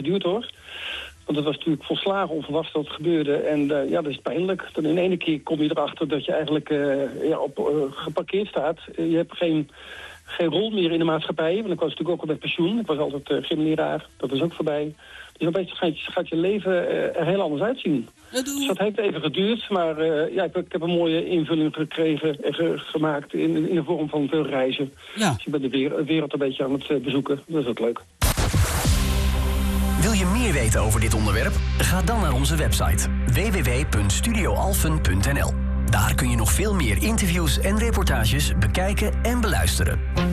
geduurd hoor. Want het was natuurlijk volslagen onverwacht dat het gebeurde. En dat is pijnlijk. Dan in de ene keer kom je erachter dat je eigenlijk geparkeerd staat. Je hebt geen rol meer in de maatschappij. Want ik was natuurlijk ook al met pensioen. Ik was altijd gymleraar. Dat is ook voorbij. Dus opeens gaat je leven er heel anders uitzien. Dus dat heeft even geduurd. Maar ik heb een mooie invulling gekregen en gemaakt in de vorm van veel reizen. Ja. Dus je bent de wereld een beetje aan het bezoeken. Dat is ook leuk. Wil je meer weten over dit onderwerp? Ga dan naar onze website www.studioalphen.nl. Daar kun je nog veel meer interviews en reportages bekijken en beluisteren.